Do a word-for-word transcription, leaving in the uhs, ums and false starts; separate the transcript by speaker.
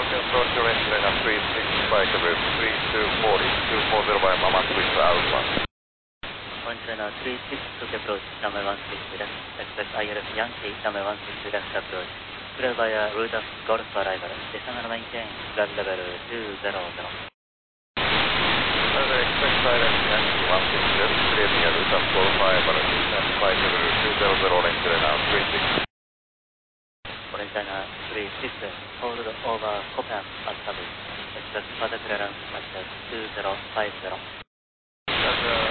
Speaker 1: approach your engine at three six five group, three two four zero, two four zero by Mama Swiss Alpha.
Speaker 2: Orange three six took approach, runway one six left, expect I L F Yankee, runway one six left approach. Clear via route of Golf arrival, descend and maintain flight level two zero zero.
Speaker 1: Expect I L F Yankee one six left, clear via route of Golf arrival, descend flight level two zero zero, orange now three six.
Speaker 2: Orange three six, hold over Copam at Tabu. Expect further clearance at two zero five zero.